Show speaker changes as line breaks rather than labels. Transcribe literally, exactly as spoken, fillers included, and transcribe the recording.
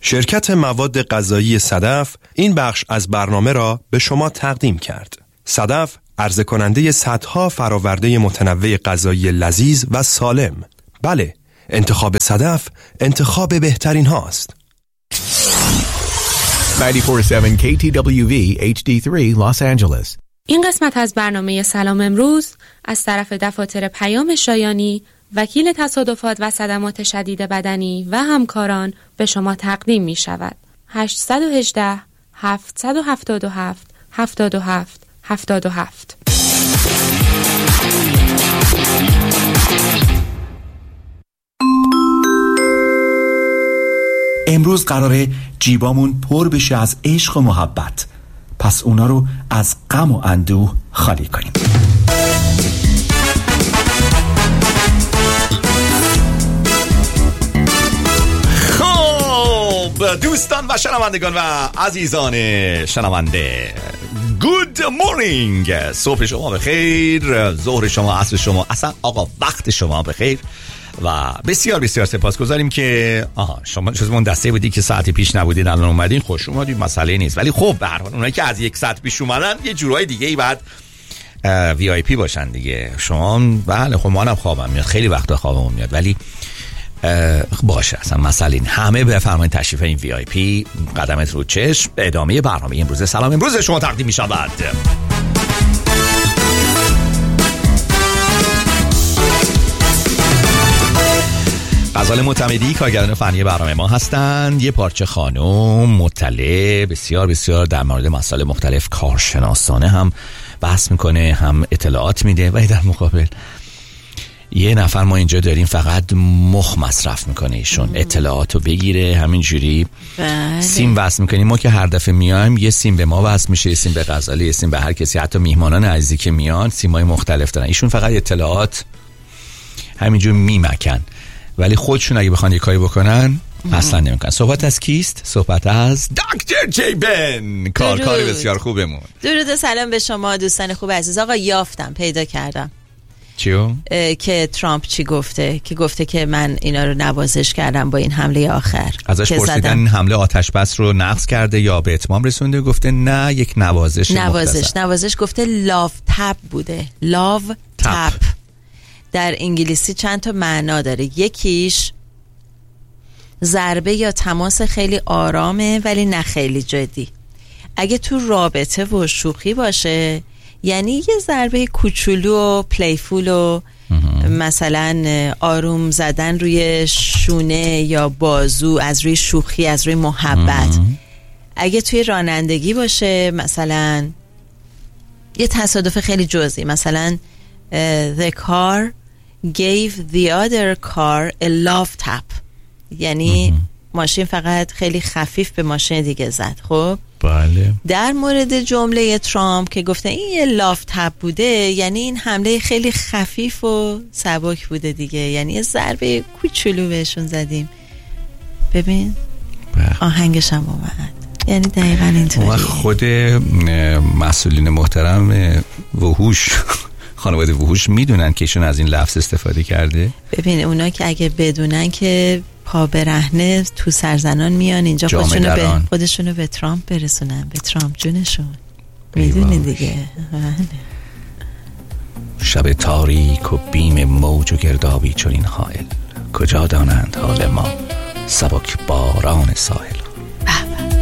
شرکت مواد غذایی صدف این بخش از برنامه را به شما تقدیم کرد. صدف عرضه کننده صدها فراورده متنوع غذایی لذیذ و سالم. بله، انتخاب صدف انتخاب بهترین هاست.
نود و چهار ممیز هفت کی تی دبلیو وی اچ دی سه Los Angeles.
این قسمت از برنامه سلام امروز از طرف دفاتر پیام شایانی، وکیل تصادفات و صدمات شدید بدنی و همکاران به شما تقدیم می شود. هشت یک هشت هفت هفت هفت هفت هفت هفت هفت.
امروز قراره جیبامون پر بشه از عشق و محبت، پس اونا رو از غم و اندوه خالی کنیم.
خب دوستان و شنوندگان و عزیزان شنونده، گود مورنینگ. صبح شما بخیر، ظهر شما، عصر شما، اصلا آقا وقت شما بخیر و بسیار بسیار سپاسگزاریم که آها شما جزو اون دسته بودی که ساعتی پیش نبودید الان اومدین. خوش اومدید، مسئله نیست، ولی خب به هر حال اونایی که از یک ساعت پیش اومدن یه جورای دیگه ای بعد وی آی پی باشن دیگه. شما بله خب منم خوابم میاد، خیلی وقتا خوابم میاد، ولی باشه اصلا مسئله این. همه بفرمایید تشریف این وی آی پی، قدمت رو چشم. ادامه برنامه امروز سلام امروز شما تقدیم می‌شود. غزال معتمدی کارگردان فنی برنامه ما هستند. یه پارچه خانم مطلع بسیار بسیار در مورد مسائل مختلف کارشناسانه هم بحث میکنه، هم اطلاعات میده، و در مقابل یه نفر ما اینجا داریم فقط مخ مصرف میکنه، ایشون اطلاعاتو بگیره همینجوری. بله. سیم وصل میکنیم ما که هر دفعه میایم یه سیم به ما وصل میشه، یه سیم به غزال، یه سیم به هر کسی، حتی میهمانان عزیزی که میان سیمای مختلف دارن. ایشون فقط اطلاعات همینجور میمکن، ولی خودشون اگه بخوان یه کاری بکنن اصلا نمیکنن. صحبت از کیست؟ صحبت از دکتر جیبن، کارکار بسیار خوبمون.
درود و سلام به شما دوستان خوب عزیز. آقا یافتم، پیدا کردم.
چیو؟
که ترامپ چی گفته، که گفته که من اینا رو نوازش کردم با این حمله آخر.
ازش پرسیدن این حمله آتش بس رو نقض کرده یا به اتمام رسونده، گفته نه یک نوازش
نوازش
مختصر.
نوازش گفته لاو تپ بوده. لاو تپ در انگلیسی چند تا معنا داره. یکیش ضربه یا تماس خیلی آرامه ولی نه خیلی جدی. اگه تو رابطه و شوخی باشه یعنی یه ضربه کوچولو و پلیفول و مثلا آروم زدن روی شونه یا بازو از روی شوخی، از روی محبت. اگه توی رانندگی باشه مثلا یه تصادف خیلی جزئی، مثلا the car gave the other car a love tap، یعنی ماشین فقط خیلی خفیف به ماشین دیگه زد. خب
بله.
در مورد جمله ترامپ که گفته این یه لاف تپ بوده، یعنی این حمله خیلی خفیف و سبک بوده دیگه، یعنی یه ضربه کوچولو بهشون زدیم. ببین آهنگش هم اومد، یعنی دقیقاً اینطوری.
خود مسئولین محترم وحوش خانواده وحوش میدونن که ایشون از این لفظ استفاده کرده.
ببین اونا که اگه بدونن که پا برهنه تو سرزنان میان اینجا خودشونو به خودشونو به ترامپ برسونن، به ترامپ جونشون. میدونی دیگه.
شب تاریک و بیم موج و گردابی چون این حائل، کجا دانند حال ما سبک باران ساحل.